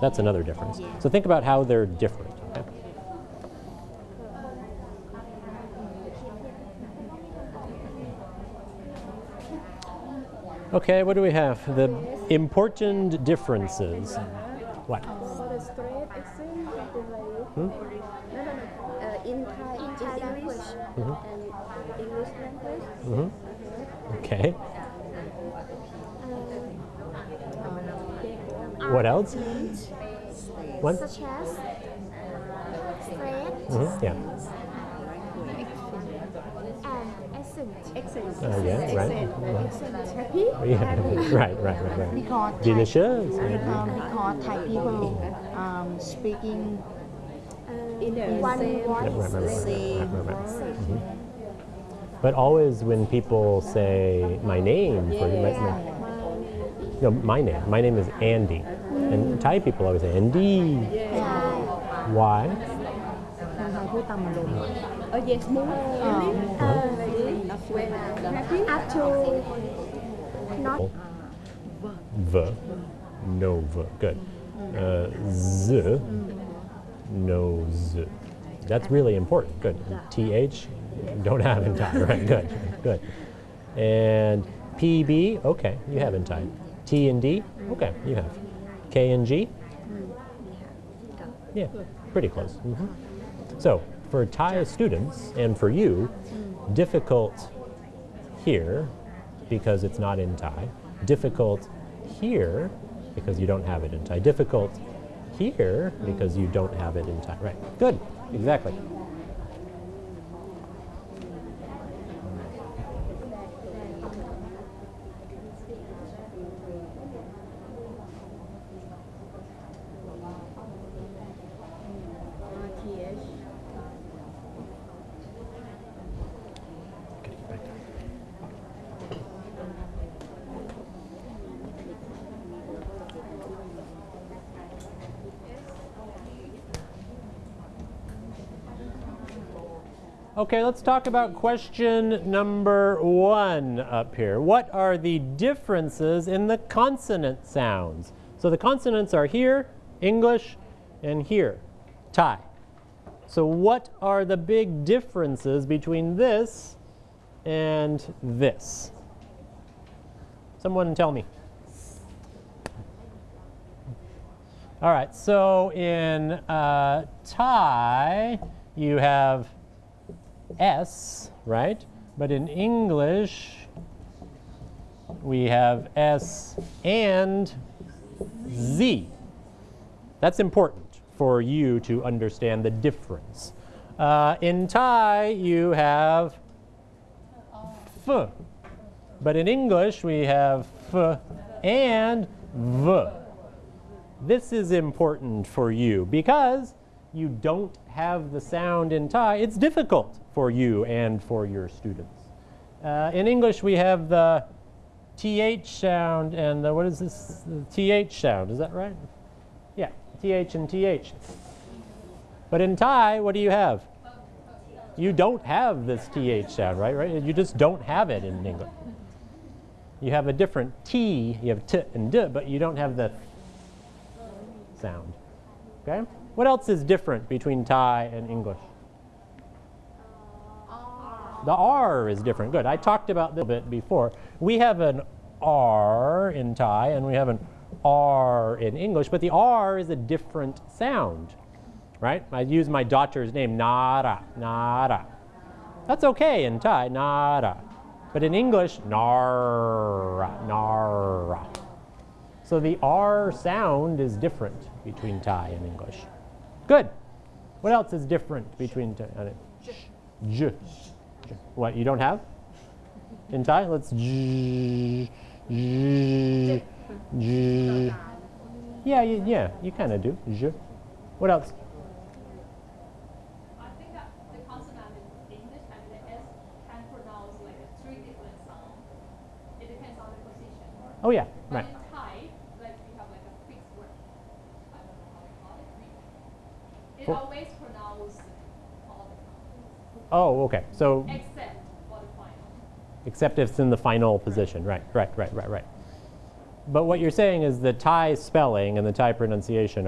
That's another difference. So think about how they're different. Okay? Okay, what do we have? The important differences. What? For the straight accent, in Thai language and English language. Okay. What else? What? Such as straight Yeah. and accent. Yeah, right. Happy? Yeah. Right. Because Delicious. because Thai people speaking In one voice. But always when people say my name, for you, no, my name. My name is Andy. And Thai people always say Andy. Why? คนไทยพูดตามอารมณ์ Yes, more. Up to not V. No V. Good. Z. No Z. That's really important. Good. TH. Don't have in Thai. Right. Good. And PB. Okay. You have in Thai. T and D. Okay. You have. K and G. Yeah. Pretty close. So for Thai students and for you, difficult here because it's not in Thai. Difficult here because you don't have it in Thai. Difficult here because you don't have it in Thai. Right. Good. Exactly. Okay, let's talk about question number 1 up here. What are the differences in the consonant sounds? So the consonants are here, English, and here, Thai. So what are the big differences between this and this? Someone tell me. All right, so in Thai, you have S, right? But in English, we have S and Z. That's important for you to understand the difference. In Thai, you have F. But in English, we have F and V. This is important for you because you don't have the sound in Thai. It's difficult for you and for your students. In English, we have the TH sound and the, what is this? The TH sound, is that right? Yeah, TH and TH. But in Thai, what do you have? You don't have this TH sound, right? You just don't have it in English. You have a different T, you have T and D, but you don't have the sound, okay? What else is different between Thai and English? The R is different. Good. I talked about this a bit before. We have an R in Thai and we have an R in English, but the R is a different sound, right? I use my daughter's name, Nara, Nara. That's okay in Thai, Nara. But in English, Nara, Nara. So the R sound is different between Thai and English. Good. What else is different between Thai? J. What, you don't have? In Thai? Let's J. Yeah, you kind of do. J. What else? I think that the consonant in English and the S can pronounce like 3 different sounds. It depends on the position. Oh yeah, But right. in Thai, like we have like a fixed word. I don't know how to call it. It always pronounces all the sounds. Oh, okay. So Except for the final. except if it's in the final position. Right. But what you're saying is the Thai spelling and the Thai pronunciation